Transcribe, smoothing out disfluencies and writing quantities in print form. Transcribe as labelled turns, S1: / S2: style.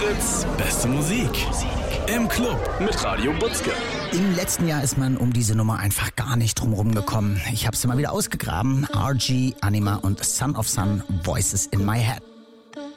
S1: Fritz, beste Musik. Im Club mit Radio Butzke.
S2: Im letzten Jahr ist man um diese Nummer einfach gar nicht drumherum gekommen. Ich habe sie mal wieder ausgegraben. RG, Anima und Son of Sun, Voices in My Head.